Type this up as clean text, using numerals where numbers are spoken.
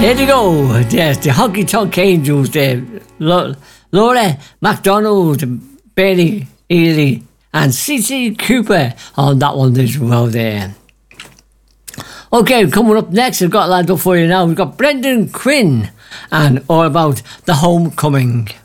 There you go. There's the Honky Tonk Angels there. Laura MacDonald, Barry Ely, and CC Cooper on that one as well there. Okay, coming up next, I've got a lined up for you now. We've got Brendan Quinn and All About the Homecoming.